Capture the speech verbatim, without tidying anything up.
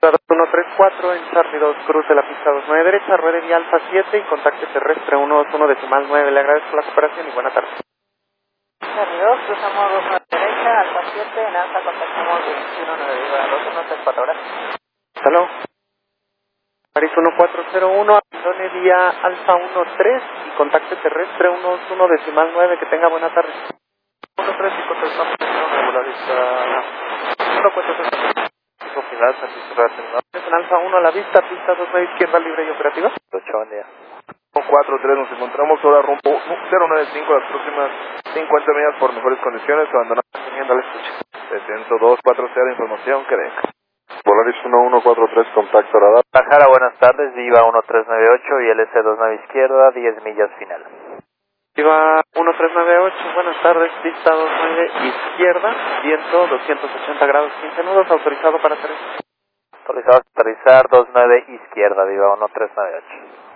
uno tres cuatro en Charlie dos, cruce la pista dos nueve derecha, ruede vía Alfa siete y contacte terrestre uno dos uno decimal nueve. Le agradezco la cooperación y buena tarde. Charlie dos, cruzamos dos nueve derecha, Alfa siete, en alta contactamos veintiuno nueve, dos uno tres cuatro, gracias. Hello. París uno cuatro cero uno, abandone vía Alfa uno tres y contacte terrestre uno dos uno decimal nueve. Que tenga buena tarde. uno tres y contestamos regulariza uno cuatro tres. Final, servicio real. Es en Alfa uno a la vista, pista dos nueve izquierda libre y operativa. ocho, buen día. uno cuatro tres, nos encontramos ahora rumbo cero nueve cinco, las próximas cincuenta millas por mejores condiciones, abandonamos teniendo al escucha. setecientos dos cuatro cero, información que deja. Volaris uno uno cuatro tres, contacto radar. Guadalajara, buenas tardes, Viva uno tres nueve ocho y L S dos nueve izquierda, diez millas final. Viva uno tres nueve ocho, buenas tardes, pista dos nueve izquierda, viento doscientos ochenta grados, quince nudos, autorizado para aterrizar. Autorizado a aterrizar dos nueve izquierda, Viva uno tres nueve ocho.